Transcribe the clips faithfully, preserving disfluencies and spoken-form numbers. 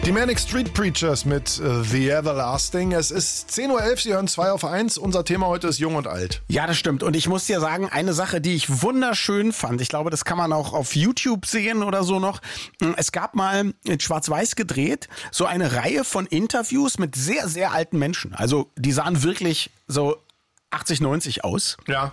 Die Manic Street Preachers mit uh, The Everlasting. Es ist zehn Uhr elf, Sie hören zwei auf eins. Unser Thema heute ist Jung und Alt. Ja, das stimmt. Und ich muss dir sagen, eine Sache, die ich wunderschön fand, ich glaube, das kann man auch auf YouTube sehen oder so noch. Es gab mal in Schwarz-Weiß gedreht, so eine Reihe von Interviews mit sehr, sehr alten Menschen. Also die sahen wirklich so achtzig, neunzig aus. Ja.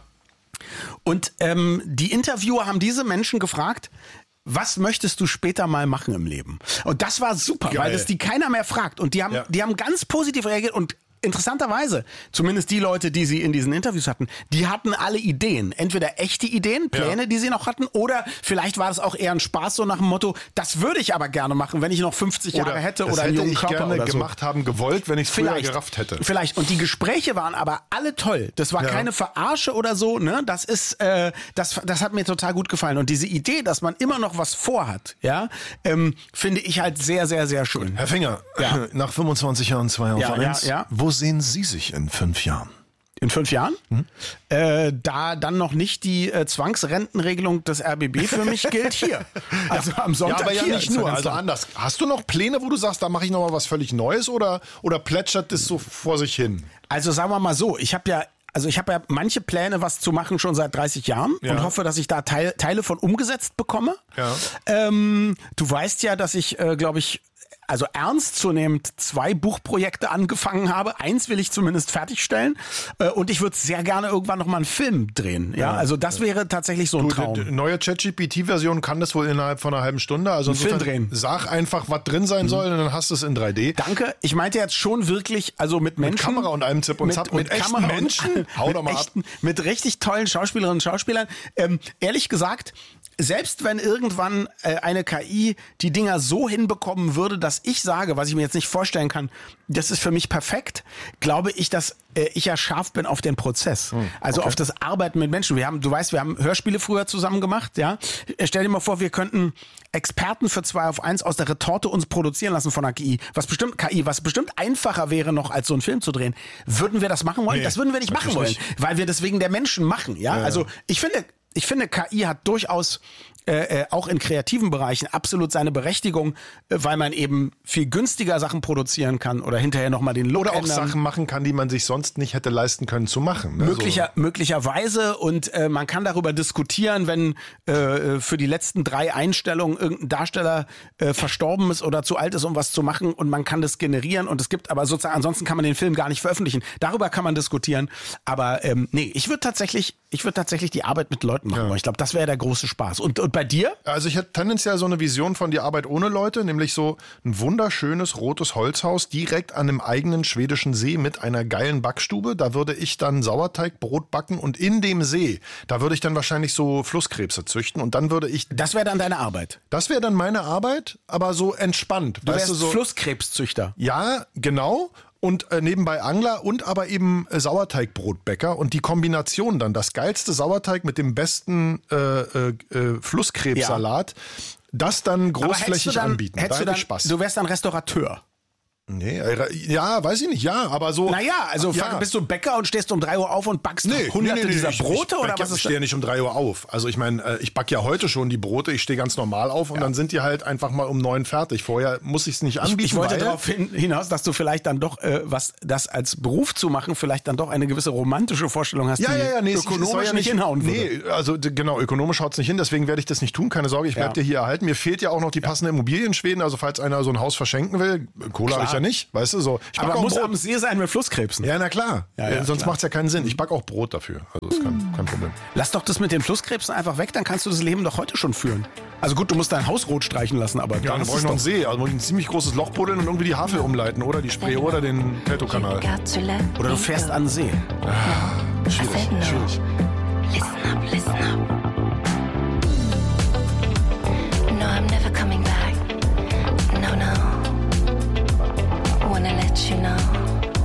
Und ähm, die Interviewer haben diese Menschen gefragt, was möchtest du später mal machen im Leben? Und das war super, Geil. weil das die keiner mehr fragt. Und die haben, Ja. die haben ganz positiv reagiert und interessanterweise, zumindest die Leute, die sie in diesen Interviews hatten, die hatten alle Ideen. Entweder echte Ideen, Pläne, Ja. die sie noch hatten, oder vielleicht war das auch eher ein Spaß, so nach dem Motto, das würde ich aber gerne machen, wenn ich noch fünfzig Jahre hätte das oder einen hätte jungen ich Körper gerne oder so. gemacht haben gewollt, wenn ich es früher gerafft hätte. Vielleicht. Und die Gespräche waren aber alle toll. Das war Ja. keine Verarsche oder so. Ne? Das ist, äh, das, das hat mir total gut gefallen. Und diese Idee, dass man immer noch was vorhat, ja, ähm, finde ich halt sehr, sehr, sehr schön. Herr Finger, Ja. nach fünfundzwanzig Jahren zwei auf Ja, ja, eins, ja. wo sehen Sie sich in fünf Jahren? In fünf Jahren? Hm? Äh, da dann noch nicht die äh, Zwangsrentenregelung des R B B für mich gilt, hier. Also am Sonntag Ja, aber ja hier. nicht ist nur, ganz also klar. anders. Hast du noch Pläne, wo du sagst, da mache ich noch mal was völlig Neues oder, oder plätschert das so vor sich hin? Also sagen wir mal so, ich habe ja Also ich habe ja manche Pläne, was zu machen, schon seit dreißig Jahren Ja. und hoffe, dass ich da Teil, Teile von umgesetzt bekomme. Ja. Ähm, du weißt ja, dass ich, äh, glaube ich, also ernstzunehmend zwei Buchprojekte angefangen habe. Eins will ich zumindest fertigstellen. Äh, und ich würde sehr gerne irgendwann noch mal einen Film drehen. Ja, Ja. also das wäre tatsächlich so ein Du, Traum. die neue ChatGPT-Version kann das wohl innerhalb von einer halben Stunde. Also Einen Film insofern drehen. Sag einfach, was drin sein soll und dann hast du es in drei D. Danke. Ich meinte jetzt schon wirklich, also mit Menschen. Mit Kamera und allem Zip und Zap. Mit echten Kamera Menschen. Und, Hau mit doch mal ab. echten, Mit richtig tollen Schauspielerinnen und Schauspielern. Ähm, ehrlich gesagt, selbst wenn irgendwann äh, eine K I die Dinger so hinbekommen würde, dass ich sage, was ich mir jetzt nicht vorstellen kann, das ist für mich perfekt, glaube ich, dass äh, ich ja scharf bin auf den Prozess. Hm, also okay. auf das Arbeiten mit Menschen. Wir haben, du weißt, wir haben Hörspiele früher zusammen gemacht, ja. Stell dir mal vor, wir könnten Experten für zwei auf eins aus der Retorte uns produzieren lassen von einer K I. Was bestimmt K I, was bestimmt einfacher wäre noch, als so einen Film zu drehen. Würden wir das machen wollen? Nee, das würden wir nicht machen wollen, natürlich nicht. weil wir das wegen der Menschen machen, ja. Ja. Also ich finde, ich finde, K I hat durchaus äh, auch in kreativen Bereichen absolut seine Berechtigung, äh, weil man eben viel günstiger Sachen produzieren kann oder hinterher nochmal den Look Oder auch ändern. Sachen machen kann, die man sich sonst nicht hätte leisten können zu machen. Ne? Möglicher, möglicherweise und äh, man kann darüber diskutieren, wenn äh, für die letzten drei Einstellungen irgendein Darsteller äh, verstorben ist oder zu alt ist, um was zu machen und man kann das generieren und es gibt aber sozusagen, ansonsten kann man den Film gar nicht veröffentlichen. Darüber kann man diskutieren, aber ähm, nee, ich würde tatsächlich, ich würde tatsächlich die Arbeit mit Leuten machen Ja. wollen. Ich glaube, das wäre der große Spaß. Und, und bei dir? So. Also ich hätte tendenziell so eine Vision von die Arbeit ohne Leute, nämlich so ein wunderschönes rotes Holzhaus direkt an einem eigenen schwedischen See mit einer geilen Backstube. Da würde ich dann Sauerteigbrot backen und in dem See, da würde ich dann wahrscheinlich so Flusskrebse züchten und dann würde ich, Das wäre dann deine Arbeit. das wäre dann meine Arbeit, aber so entspannt. Du weißt wärst du, so, Flusskrebszüchter. ja, genau. Und äh, nebenbei Angler und aber eben äh, Sauerteigbrotbäcker. Und die Kombination dann, das geilste Sauerteig mit dem besten äh, äh, äh, Flusskrebssalat, das dann Aber hättest großflächig du dann, anbieten. Da hättest du hätte dann, ich Spaß. Du wärst dann Restaurateur. Nee, äh, ja, weiß ich nicht, ja, aber so. Naja, also ja. bist du Bäcker und stehst um drei Uhr auf und backst Nee, hunderte nee, nee, dieser ich, Brote ich, oder ich, was ich ist stehe ja das? nicht um drei Uhr auf. Also ich meine, äh, ich backe ja heute schon die Brote, ich stehe ganz normal auf und dann sind die halt einfach mal um neun fertig. Vorher muss ich es nicht anbieten. Ich wollte weil, darauf hin, hinaus, dass du vielleicht dann doch, äh, was das als Beruf zu machen, vielleicht dann doch eine gewisse romantische Vorstellung hast, Ja, die ja, ja, nee, es- es soll ökonomisch ja nicht hinhauen würde. Nee, also d- genau, ökonomisch haut's nicht hin, deswegen werde ich das nicht tun, keine Sorge, ich bleib Ja. dir hier erhalten. Mir fehlt ja auch noch die passende Immobilie in Schweden, also falls einer so ein Haus verschenken will, Kohle habe ich ja nicht, weißt du, so. Ich back Aber auch muss Brot. am See sein mit Flusskrebsen. Ja, na klar, Ja, ja, Äh, sonst klar. macht's ja keinen Sinn. Ich back auch Brot dafür, also ist kein, kein Problem. Lass doch das mit den Flusskrebsen einfach weg, dann kannst du das Leben doch heute schon führen. Also gut, du musst dein Haus rot streichen lassen, aber Ja, dann ist brauche ich es noch einen doch- See, also muss ich ein ziemlich großes Loch buddeln und irgendwie die Havel umleiten oder die Spree oder den Teltow-Kanal. Oder du fährst an den See. Schwierig, schwierig. Listen up, listen up.